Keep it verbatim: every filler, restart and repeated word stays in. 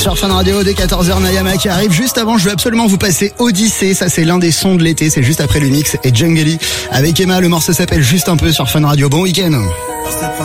Sur Fun Radio, dès quatorze heures, Nayama qui arrive. Juste avant, je veux absolument vous passer Odyssée. Ça, c'est l'un des sons de l'été. C'est juste après le mix. Et Jungly avec Emma. Le morceau s'appelle Juste un peu sur Fun Radio. Bon week-end.